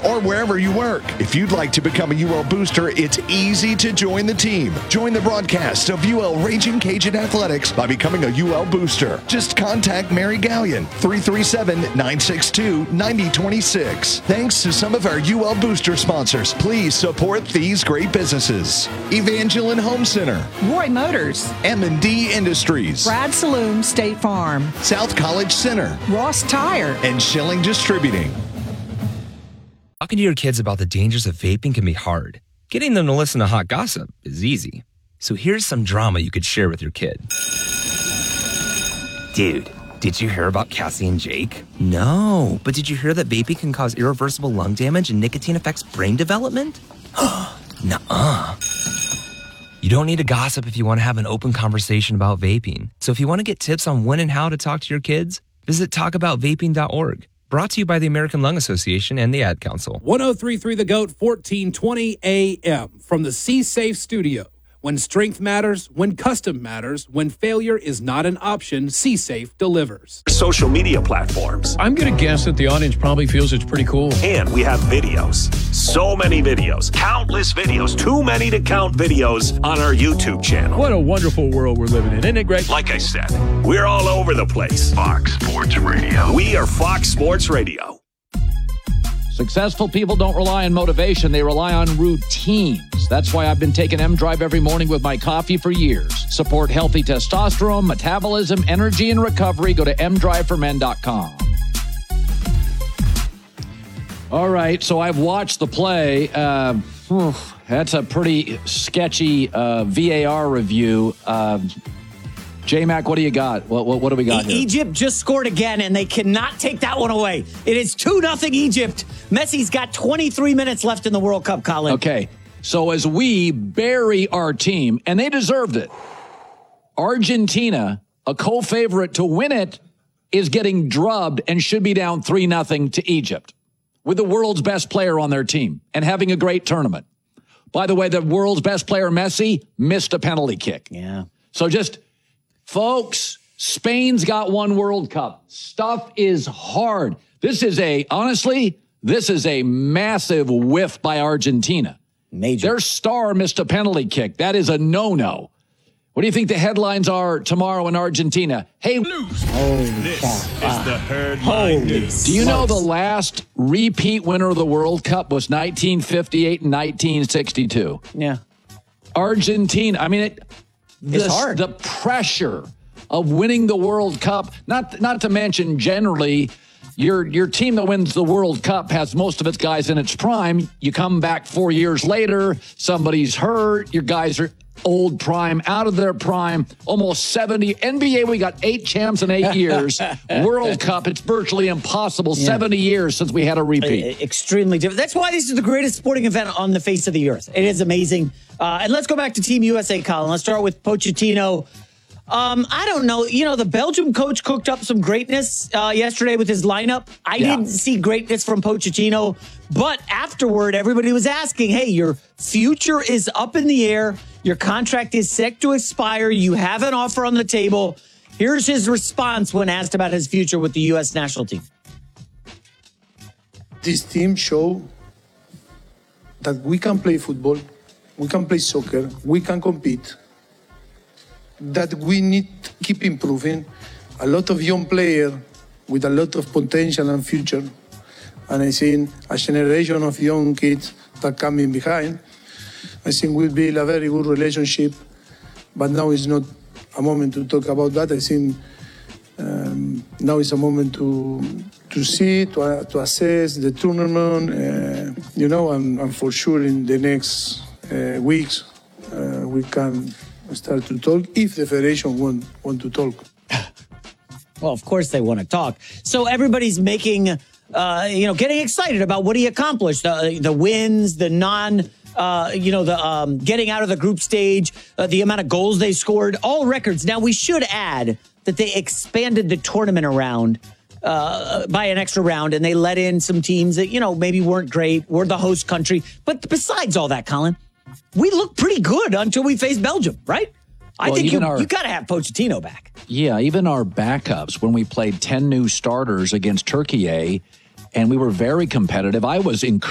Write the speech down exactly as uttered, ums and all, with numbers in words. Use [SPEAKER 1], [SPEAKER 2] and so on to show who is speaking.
[SPEAKER 1] or wherever you work. If you'd like to become a U L Booster, it's easy to join the team. Join the broadcast of U L Raging Cajun Athletics by becoming a U L Booster. Just contact Mary Gallion, three three seven, nine six two, nine zero two six. Thanks to some of our U L Booster sponsors, please support these great businesses. Evangeline Home Center,
[SPEAKER 2] Roy Motors,
[SPEAKER 1] M and D Industries,
[SPEAKER 2] Brad Saloon State Farm,
[SPEAKER 1] South College Center,
[SPEAKER 2] Ross Tire,
[SPEAKER 1] and Schilling Distributing.
[SPEAKER 3] Talking to your kids about the dangers of vaping can be hard. Getting them to listen to hot gossip is easy. So here's some drama you could share with your kid. Dude, did you hear about Cassie and Jake? No, but did you hear that vaping can cause irreversible lung damage and nicotine affects brain development? Nuh-uh. You don't need to gossip if you want to have an open conversation about vaping. So if you want to get tips on when and how to talk to your kids, visit talk about vaping dot org. Brought to you by the American Lung Association and the Ad Council.
[SPEAKER 4] one oh three point three The GOAT, fourteen twenty A M from the C-Safe studio. When strength matters, when custom matters, when failure is not an option, C-Safe delivers.
[SPEAKER 5] Social media platforms.
[SPEAKER 6] I'm going to guess that the audience probably feels it's pretty cool.
[SPEAKER 5] And we have videos. So many videos. Countless videos. Too many to count videos on our YouTube channel.
[SPEAKER 6] What a wonderful world we're living in, isn't it, Greg?
[SPEAKER 5] Like I said, we're all over the place. Fox Sports Radio. We are Fox Sports Radio.
[SPEAKER 7] Successful people don't rely on motivation. They rely on routines. That's why I've been taking M-Drive every morning with my coffee for years. Support healthy testosterone, metabolism, energy, and recovery. Go to m drive for men dot com. All right, so I've watched the play. Uh, whew, that's a pretty sketchy uh, V A R review. Uh, J-Mac, what do you got? What, what, what do we got here?
[SPEAKER 8] Egypt just scored again, and they cannot take that one away. It is two nothing Egypt. Messi's got twenty-three minutes left in the World Cup, Colin.
[SPEAKER 7] Okay, so as we bury our team, and they deserved it, Argentina, a co-favorite to win it, is getting drubbed and should be down three nothing to Egypt with the world's best player on their team and having a great tournament. By the way, the world's best player, Messi, missed a penalty kick.
[SPEAKER 8] Yeah.
[SPEAKER 7] So just... Folks, Spain's got one World Cup. Stuff is hard. This is a, honestly, this is a massive whiff by Argentina.
[SPEAKER 8] Major.
[SPEAKER 7] Their star missed a penalty kick. That is a no-no. What do you think the headlines are tomorrow in Argentina? Hey,
[SPEAKER 5] News.
[SPEAKER 8] Oh,
[SPEAKER 5] this
[SPEAKER 8] wow.
[SPEAKER 5] is the headline news.
[SPEAKER 7] Do you know the last repeat winner of the World Cup was nineteen fifty-eight and nineteen sixty-two?
[SPEAKER 8] Yeah.
[SPEAKER 7] Argentina. I mean, it...
[SPEAKER 8] It's
[SPEAKER 7] the,
[SPEAKER 8] hard.
[SPEAKER 7] The pressure of winning the World Cup, not not to mention generally, your your team that wins the World Cup has most of its guys in its prime. You come back four years later, somebody's hurt, your guys are old prime, out of their prime, almost seventy. N B A, we got eight champs in eight years. World Cup, it's virtually impossible. Yeah. seventy years since we had a repeat.
[SPEAKER 8] Uh, extremely different. That's why this is the greatest sporting event on the face of the earth. It is amazing. Uh, and let's go back to Team U S A, Colin. Let's start with Pochettino. Um, I don't know. You know, the Belgium coach cooked up some greatness uh, yesterday with his lineup. I yeah. didn't see greatness from Pochettino. But afterward, everybody was asking, hey, your future is up in the air. Your contract is set to expire. You have an offer on the table. Here's his response when asked about his future with the U S national team.
[SPEAKER 9] This team show that we can play football, we can play soccer, we can compete, that we need to keep improving. A lot of young players with a lot of potential and future. And I think a generation of young kids that coming behind, I think we'll build a very good relationship. But now is not a moment to talk about that. I think um, now is a moment to to see, to, uh, to assess the tournament, uh, you know, and, and for sure in the next uh, weeks uh, we can start to talk if the federation want, want to talk.
[SPEAKER 8] Well, of course they want to talk. So everybody's making, uh, you know, getting excited about what he accomplished, uh, the wins, the non, uh, you know, the um, getting out of the group stage, uh, the amount of goals they scored, all records. Now, we should add that they expanded the tournament around uh, by an extra round, and they let in some teams that, you know, maybe weren't great, were the host country. But besides all that, Colin, we look pretty good until we face Belgium, right? I
[SPEAKER 7] well,
[SPEAKER 8] think you,
[SPEAKER 7] our,
[SPEAKER 8] you got to have Pochettino back.
[SPEAKER 7] Yeah, even our backups, when we played ten new starters against Turkey, and we were very competitive, I was encouraged.